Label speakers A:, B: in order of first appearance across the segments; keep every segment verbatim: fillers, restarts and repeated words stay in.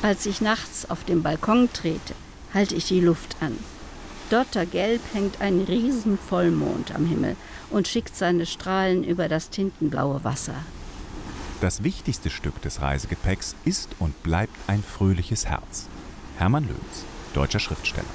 A: Als ich nachts auf den Balkon trete, halte ich die Luft an. Dottergelb hängt ein riesen Vollmond am Himmel und schickt seine Strahlen über das tintenblaue Wasser.
B: Das wichtigste Stück des Reisegepäcks ist und bleibt ein fröhliches Herz. Hermann Löns, deutscher Schriftsteller.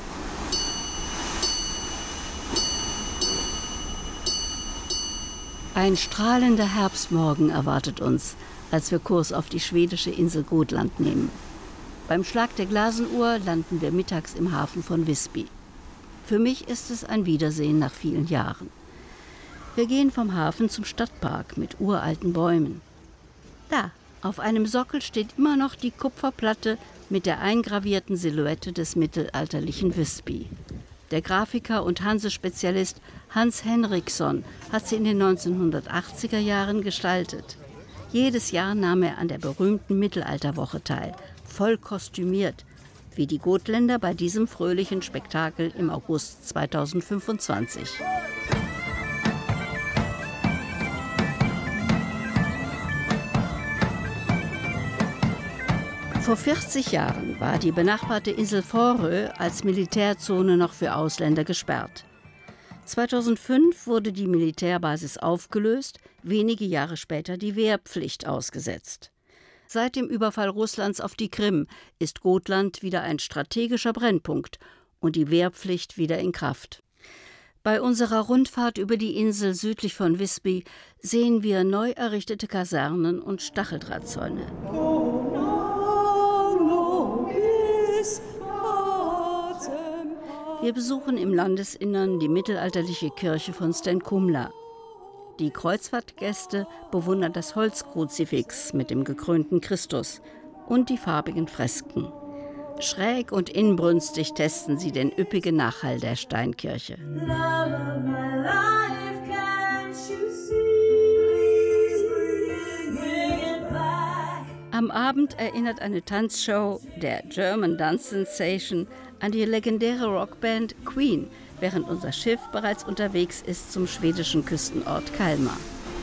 A: Ein strahlender Herbstmorgen erwartet uns, als wir Kurs auf die schwedische Insel Gotland nehmen. Beim Schlag der Glasenuhr landen wir mittags im Hafen von Visby. Für mich ist es ein Wiedersehen nach vielen Jahren. Wir gehen vom Hafen zum Stadtpark mit uralten Bäumen. Da, auf einem Sockel steht immer noch die Kupferplatte mit der eingravierten Silhouette des mittelalterlichen Visby. Der Grafiker und Hanse-Spezialist Hans Henriksson hat sie in den neunzehnhundertachtziger Jahren gestaltet. Jedes Jahr nahm er an der berühmten Mittelalterwoche teil, voll kostümiert, wie die Gotländer bei diesem fröhlichen Spektakel im August zweitausendfünfundzwanzig. Vor vierzig Jahren war die benachbarte Insel Fårö als Militärzone noch für Ausländer gesperrt. zweitausendfünf wurde die Militärbasis aufgelöst, wenige Jahre später die Wehrpflicht ausgesetzt. Seit dem Überfall Russlands auf die Krim ist Gotland wieder ein strategischer Brennpunkt und die Wehrpflicht wieder in Kraft. Bei unserer Rundfahrt über die Insel südlich von Visby sehen wir neu errichtete Kasernen und Stacheldrahtzäune. Wir besuchen im Landesinnern die mittelalterliche Kirche von Stenkumla. Die Kreuzfahrtgäste bewundern das Holzkruzifix mit dem gekrönten Christus und die farbigen Fresken. Schräg und inbrünstig testen sie den üppigen Nachhall der Steinkirche. Am Abend erinnert eine Tanzshow der German Dance Sensation an die legendäre Rockband Queen, während unser Schiff bereits unterwegs ist zum schwedischen Küstenort Kalmar.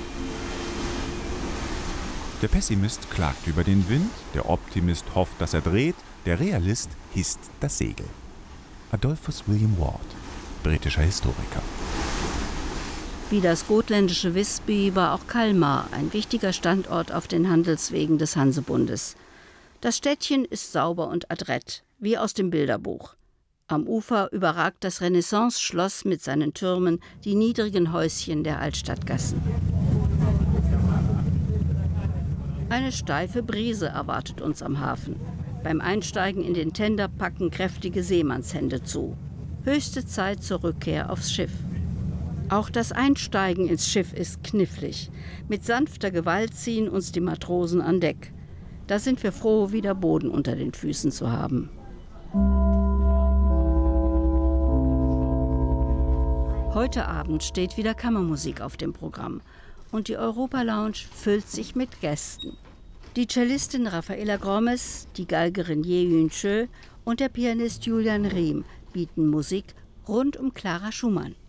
B: Der Pessimist klagt über den Wind, der Optimist hofft, dass er dreht, der Realist hisst das Segel. Adolphus William Ward, britischer Historiker.
A: Wie das gotländische Visby war auch Kalmar ein wichtiger Standort auf den Handelswegen des Hansebundes. Das Städtchen ist sauber und adrett, wie aus dem Bilderbuch. Am Ufer überragt das Renaissance-Schloss mit seinen Türmen die niedrigen Häuschen der Altstadtgassen. Eine steife Brise erwartet uns am Hafen. Beim Einsteigen in den Tender packen kräftige Seemannshände zu. Höchste Zeit zur Rückkehr aufs Schiff. Auch das Einsteigen ins Schiff ist knifflig. Mit sanfter Gewalt ziehen uns die Matrosen an Deck. Da sind wir froh, wieder Boden unter den Füßen zu haben. Heute Abend steht wieder Kammermusik auf dem Programm und die Europa-Lounge füllt sich mit Gästen. Die Cellistin Rafaela Gromes, die Geigerin Ye-Yun Chö und der Pianist Julian Riem bieten Musik rund um Clara Schumann.